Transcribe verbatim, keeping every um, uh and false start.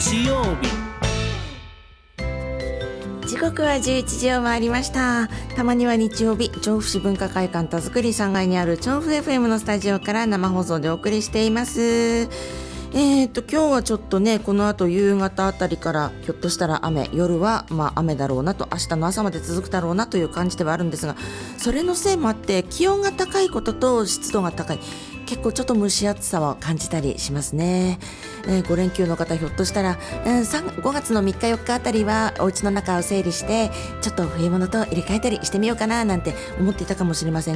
日曜日。 時刻はじゅういちじを回りました。たまには日曜日、調布市文化会館田作りさんがいにある調布 エフエム のスタジオから生放送でお送りしています。えーと今日はちょっとね、この後夕方あたりからひょっとしたら雨、夜はまあ雨だろうなと、明日の朝まで続くだろうなという感じではあるんですが、それのせいもあって気温が高いことと湿度が高い、結構ちょっと蒸し暑さは感じたりしますね。えー、ご連休の方、ひょっとしたら、うん、ごがつのみっかよっかあたりはお家の中を整理してちょっと冬物と入れ替えたりしてみようかななんて思っていたかもしれません。